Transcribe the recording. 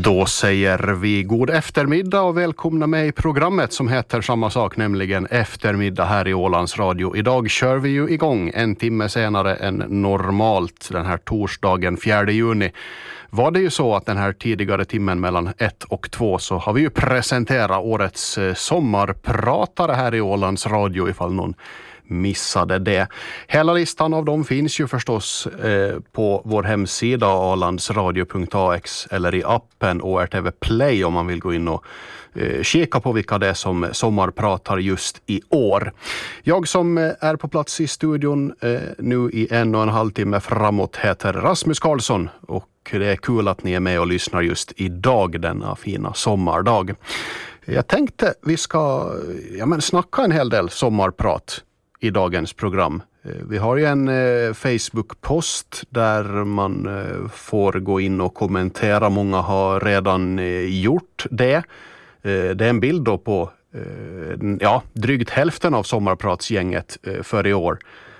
Då säger vi god eftermiddag och välkomna med i programmet som heter samma sak, nämligen Eftermiddag här i Ålands Radio. Idag kör vi ju igång en timme senare än normalt den här torsdagen 4 juni. Var det ju så att den här tidigare timmen mellan 1 och 2 så har vi ju presenterat årets sommarpratare här i Ålands Radio ifall någon missade det. Hela listan av dem finns ju förstås på vår hemsida alandsradio.ax eller i appen ORTV Play om man vill gå in och kika på vilka det är som sommarpratar just i år. Jag som är på plats i studion nu i 1,5 timme framåt heter Rasmus Karlsson och det är kul att ni är med och lyssnar just idag denna fina sommardag. Jag tänkte vi ska snacka en hel del sommarprat i dagens program. Vi har ju en Facebook-post där man får gå in och kommentera. Många har redan gjort det. Det är en bild då på drygt hälften av sommarpratsgänget för i år